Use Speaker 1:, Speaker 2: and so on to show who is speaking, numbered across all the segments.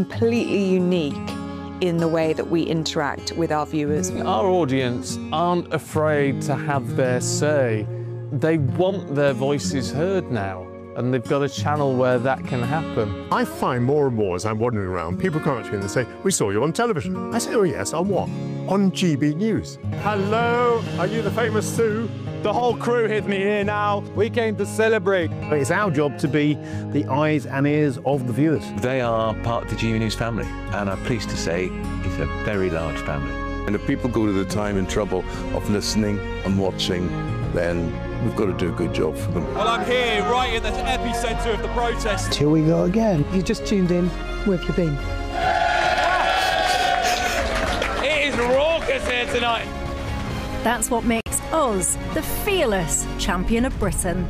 Speaker 1: completely unique in the way that we interact with our viewers.
Speaker 2: Our audience aren't afraid to have their say. They want their voices heard now, and they've got a channel where that can happen.
Speaker 3: I find more and more as I'm wandering around, people come up to me and they say, "We saw you on television." I say, "Oh yes, on what?" "On GB News."
Speaker 4: Hello, are you the famous Sue? The whole crew hid me here now. We came to celebrate.
Speaker 5: It's our job to be the eyes and ears of the viewers.
Speaker 6: They are part of the GB News family, and I'm pleased to say it's a very large family.
Speaker 7: And if people go to the time and trouble of listening and watching, then we've got to do a good job for them.
Speaker 8: Well, I'm here, right in the epicentre of the protest.
Speaker 9: Here we go again. You just tuned in. Where have you been?
Speaker 8: It is raucous here tonight.
Speaker 10: That's what makes us the fearless champion of Britain.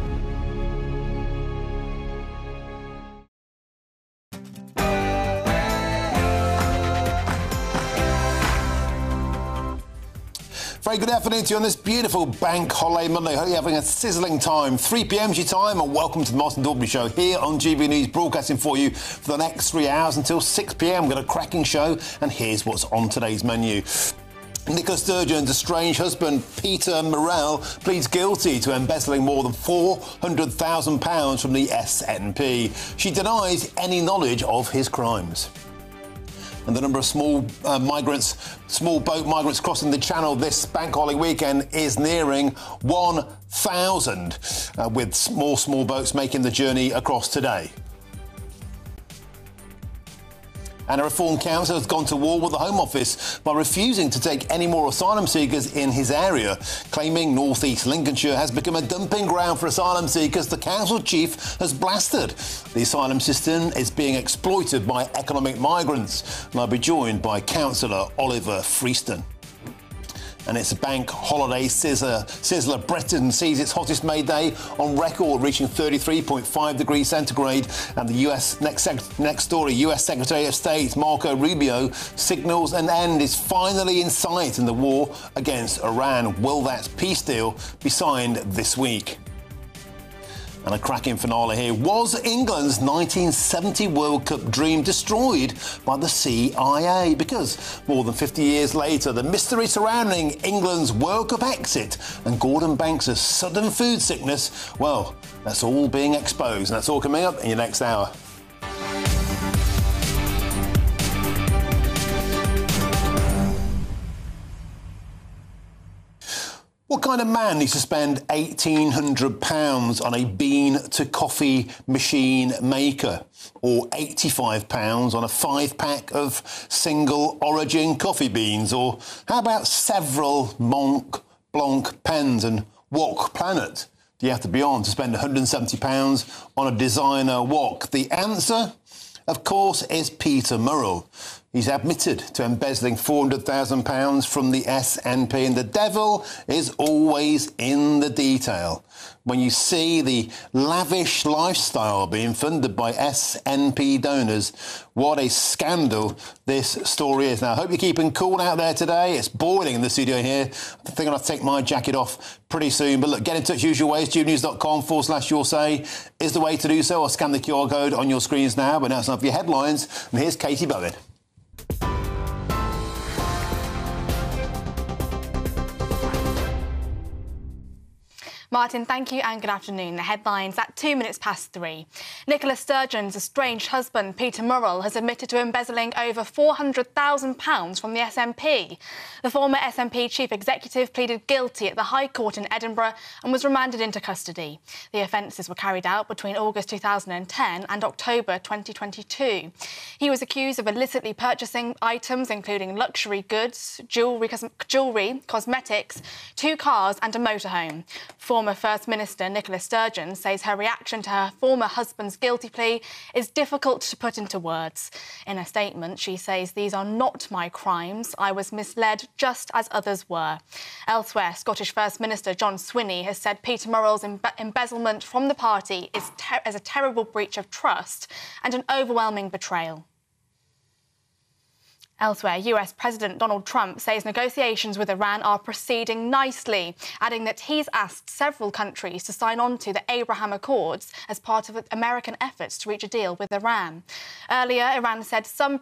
Speaker 11: Very good afternoon to you on this beautiful bank holiday Monday. Hope you're having a sizzling time. 3 p.m.'s your time, and welcome to the Martin Daubney Show here on GB News, broadcasting for you for the next 3 hours until 6 p.m. We've got a cracking show, and here's what's on today's menu. Nicola Sturgeon's estranged husband, Peter Murrell, pleads guilty to embezzling more than £400,000 from the SNP. She denies any knowledge of his crimes. And the number of small boat migrants crossing the Channel this bank holiday weekend is nearing 1,000, with more small boats making the journey across today. And a Reform council has gone to war with the Home Office by refusing to take any more asylum seekers in his area, claiming North East Lincolnshire has become a dumping ground for asylum seekers. The council chief has blasted. The asylum system is being exploited by economic migrants. And I'll be joined by Councillor Oliver Freeston. And it's a bank holiday sizzler. Britain sees its hottest May day on record, reaching 33.5 degrees centigrade. And the next story, US Secretary of State Marco Rubio signals an end is finally in sight in the war against Iran. Will that peace deal be signed this week? And a cracking finale here. Was England's 1970 World Cup dream destroyed by the CIA? Because more than 50 years later, the mystery surrounding England's World Cup exit and Gordon Banks' sudden food sickness, well, that's all being exposed. And that's all coming up in your next hour. What kind of man needs to spend £1,800 on a bean-to-coffee machine maker? Or £85 on a 5-pack of single-origin coffee beans? Or how about several Mont Blanc pens? And what planet do you have to be on to spend £170 on a designer wok? The answer, of course, is Peter Murrell. He's admitted to embezzling £400,000 from the SNP, and the devil is always in the detail. When you see the lavish lifestyle being funded by SNP donors, what a scandal this story is. Now, I hope you're keeping cool out there today. It's boiling in the studio here. I think I'll take my jacket off pretty soon. But look, get in touch usual ways. GBnews.com/your say is the way to do so, or scan the QR code on your screens now. But now it's time for your headlines. And here's Katie Bowen.
Speaker 12: Martin, thank you and good afternoon. The headlines at 3:02. Nicola Sturgeon's estranged husband, Peter Murrell, has admitted to embezzling over £400,000 from the SNP. The former SNP chief executive pleaded guilty at the High Court in Edinburgh and was remanded into custody. The offences were carried out between August 2010 and October 2022. He was accused of illicitly purchasing items including luxury goods, jewellery, cosmetics, 2 cars and a motorhome. Former First Minister Nicola Sturgeon says her reaction to her former husband's guilty plea is difficult to put into words. In a statement, she says, "These are not my crimes. I was misled just as others were." Elsewhere, Scottish First Minister John Swinney has said Peter Murrell's embezzlement from the party is a terrible breach of trust and an overwhelming betrayal. Elsewhere, US President Donald Trump says negotiations with Iran are proceeding nicely, adding that he's asked several countries to sign on to the Abraham Accords as part of American efforts to reach a deal with Iran. Earlier, Iran said some